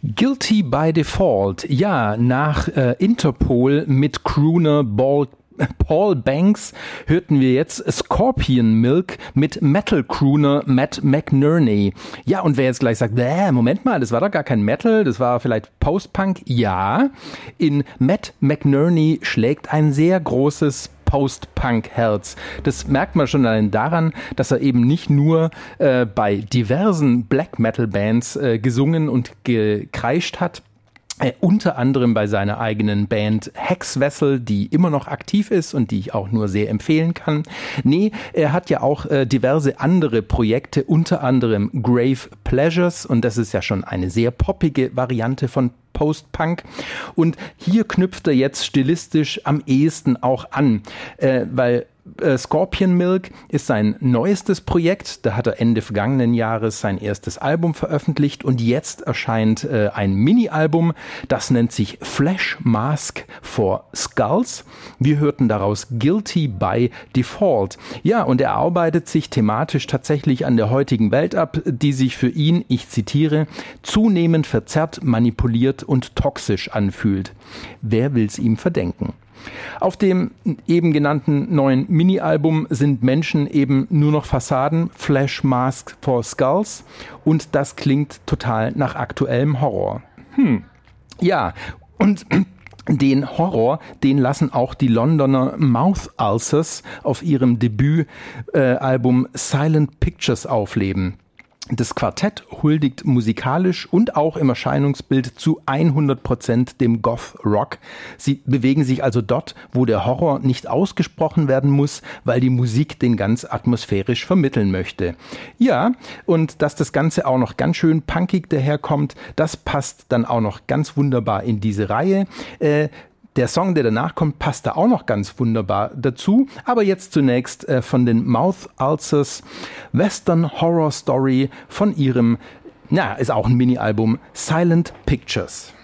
Guilty by Default, ja, nach Interpol mit Crooner Paul Banks hörten wir jetzt Scorpion Milk mit Metal Crooner Matt McNerney. Ja, und wer jetzt gleich sagt, Moment mal, das war doch gar kein Metal, das war vielleicht Post-Punk. Ja, in Matt McNerney schlägt ein sehr großes Post-Punk-Herz. Das merkt man schon allein daran, dass er eben nicht nur bei diversen Black-Metal-Bands gesungen und gekreischt hat, unter anderem bei seiner eigenen Band Hexvessel, die immer noch aktiv ist und die ich auch nur sehr empfehlen kann. Nee, er hat ja auch diverse andere Projekte, unter anderem Grave Pleasures, und das ist ja schon eine sehr poppige Variante von Post-Punk. Und hier knüpft er jetzt stilistisch am ehesten auch an, weil Scorpion Milk ist sein neuestes Projekt. Da hat er Ende vergangenen Jahres sein erstes Album veröffentlicht und jetzt erscheint ein Mini-Album, das nennt sich Flesh Mask for Skulls. Wir hörten daraus Guilty by Default. Ja, und er arbeitet sich thematisch tatsächlich an der heutigen Welt ab, die sich für ihn, ich zitiere, zunehmend verzerrt, manipuliert und toxisch anfühlt. Wer will's ihm verdenken? Auf dem eben genannten neuen Mini-Album sind Menschen eben nur noch Fassaden, Flesh Mask for Skulls, und das klingt total nach aktuellem Horror. Ja, und den Horror, den lassen auch die Londoner Mouth Ulcers auf ihrem Debütalbum Silent Pictures aufleben. Das Quartett huldigt musikalisch und auch im Erscheinungsbild zu 100% dem Goth-Rock. Sie bewegen sich also dort, wo der Horror nicht ausgesprochen werden muss, weil die Musik den ganz atmosphärisch vermitteln möchte. Ja, und dass das Ganze auch noch ganz schön punkig daherkommt, das passt dann auch noch ganz wunderbar in diese Reihe. Der Song, der danach kommt, passt da auch noch ganz wunderbar dazu. Aber jetzt zunächst von den Mouth Ulcers Western Horror Story von ihrem, ist auch ein Mini-Album, Silent Pictures.